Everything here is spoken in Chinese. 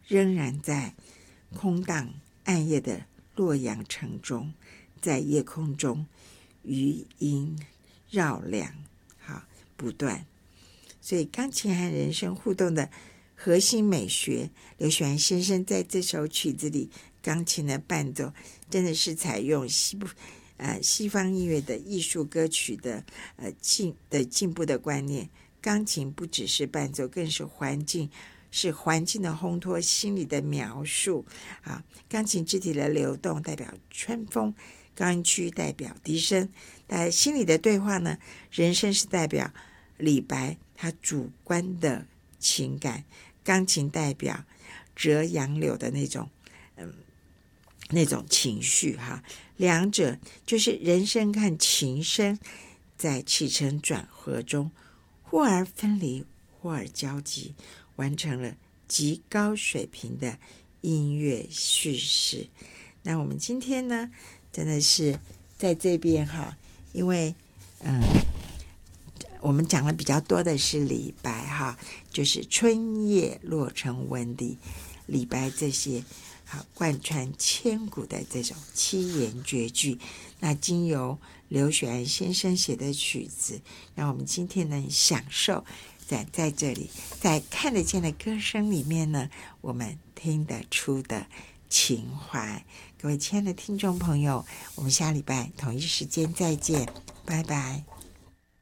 仍然在空荡暗夜的洛阳城中，在夜空中余音绕梁，好不断。所以钢琴和人声互动的核心美学，刘雪兰先生在这首曲子里钢琴的伴奏真的是采用西方音乐的艺术歌曲的进步的观念。钢琴不只是伴奏，更是环境的烘托，心理的描述啊。钢琴肢体的流动代表春风，高音区代表笛声，在心理的对话呢，人声是代表李白他主观的情感，钢琴代表折杨柳的那种情绪哈。两者就是人声和琴声在起承转合中忽而分离，忽而交集，完成了极高水平的音乐叙事。那我们今天呢，真的是在这边哈，因为我们讲的比较多的是李白哈，就是春夜洛城闻笛，李白这些贯穿千古的这种七言绝句。那经由刘雪兰先生写的曲子，让我们今天能享受在这里，在看得见的歌声里面呢，我们听得出的情怀。各位亲爱的听众朋友，我们下礼拜同一时间再见，拜拜。